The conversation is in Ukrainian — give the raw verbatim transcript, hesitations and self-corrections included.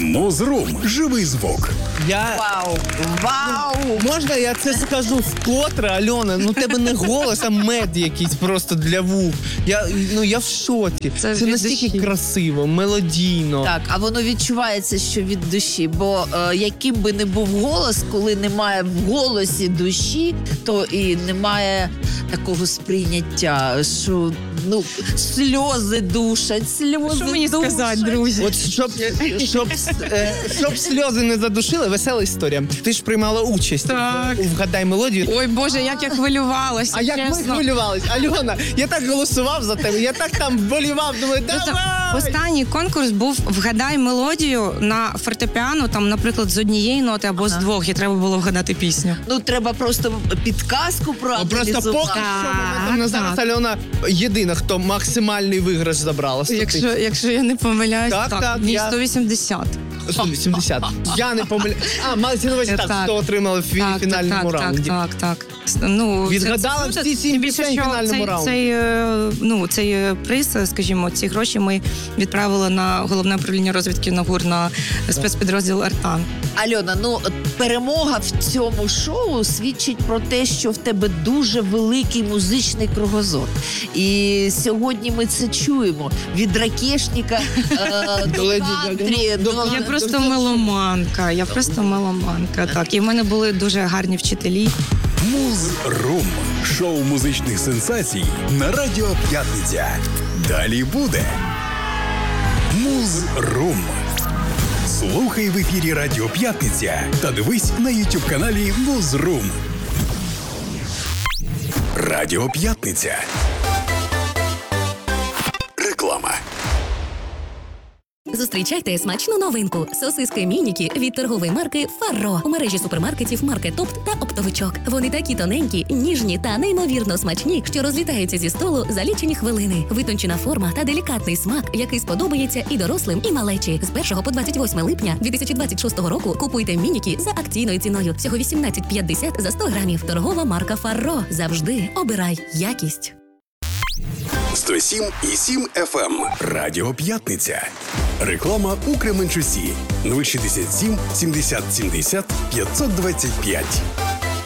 Музрум. Живий звук. Я... Вау! Вау! Можна я це скажу вкотре, Альона? Ну, тебе не голос, а мед якийсь просто для вух. Я, ну, я в шоці. Це Це від настільки душі. красиво, мелодійно. Так, а воно відчувається, що від душі. Бо е, яким би не був голос, коли немає в голосі душі, то і немає такого сприйняття, що ну сльози душать, сльози Що мені душать. сказати, друзі? От щоб, щоб, е, щоб сльози не задушили, весела історія. Ти ж приймала участь Так. у «Вгадай мелодію». Ой, Боже, як я хвилювалася, А як ми чесно. хвилювались? Альона, я так голосував за тебе, я так там вболівав, думаю, Просто давай! Останній конкурс був «Вгадай мелодію» на фортепіано, там, наприклад, з однієї ноти або з двох, і треба було вгадати пісню. Ну треба просто підказку Ну, проаналізувати. просто поки що моментом на зараз так. Альона єдина, хто максимальний виграш забрала. сто Якщо, тисяч. якщо я не помиляюсь, Так, так, так, ні, я- сто вісімдесят. сто вісімдесят. Я не помиляю. А, мається на увазі так, Так. хто отримали в фі- Так, фінальному так, раунді. Так, так, так. Ну, Відгадала це- це всі круто. сім Тим більше, пісень в що фінальному цей, раунді. Цей, е, ну, цей е, приз, скажімо, ці гроші ми відправили на головне управління розвідки НАГУР на спецпідрозділ «Артан». Альона, ну перемога в цьому шоу свідчить про те, що в тебе дуже великий музичний кругозор. І сьогодні ми це чуємо від ракешника е, До до Леді кантрі, Гаги. До- до... Я просто меломанка, я просто меломанка, так. І в мене були дуже гарні вчителі. Музрум. Шоу музичних сенсацій на Радіо П'ятниця. Далі буде Музрум. Слухай в ефірі Радіо П'ятниця та дивись на ютуб-каналі Музрум. Радіо П'ятниця. Реклама. Зустрічайте смачну новинку – сосиски мініки від торгової марки «Фарро» у мережі супермаркетів «Маркетопт» та «Оптовичок». Вони такі тоненькі, ніжні та неймовірно смачні, що розлітаються зі столу за лічені хвилини. Витончена форма та делікатний смак, який сподобається і дорослим, і малечі. З першого по двадцять восьме липня дві тисячі двадцять шостого року купуйте мініки за акційною ціною. Всього вісімнадцять п'ятдесят за сто грамів. Торгова марка «Фарро». Завжди обирай якість. сто сім і сім еф ем. Радіо П'ятниця. Реклама у Кременчусі. нуль шістдесят сім сімдесят сімдесят п'ятсот двадцять п'ять.